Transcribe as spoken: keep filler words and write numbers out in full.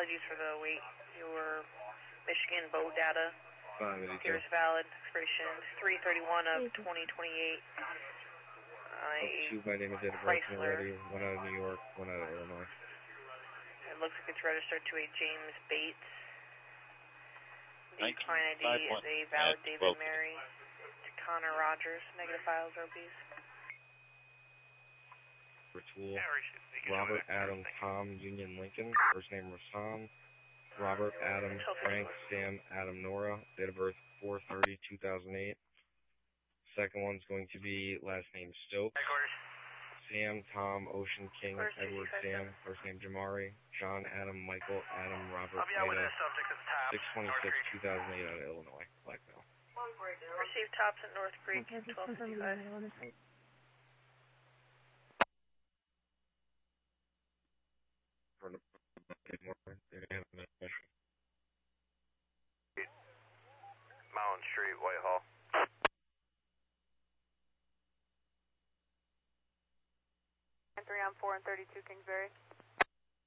Apologies for the wait. Your Michigan boat data appears valid. Expiration three thirty-one of twenty twenty-eight. Uh, two, my name is Ed Chrysler. One out of New York, one out of Illinois. It looks like it's registered to a James Bates. The client I D is a valid David Mary. To Connor Rogers. Negative files, Ropies. Tool. Robert Adam Tom Union Lincoln. First name Rasan. Robert Adam Frank Sam Adam Nora. Date of birth four thirty two thousand eight. Second one's going to be last name Stokes. Sam Tom Ocean King Edward Sam. First name Jamari. John Adam Michael Adam Robert Ida. six twenty-six two thousand eight out of Illinois. Blackmail. Received tops at North Creek twelve fifty-five. Mountain Street, Whitehall. three on four and thirty-two Kingsbury.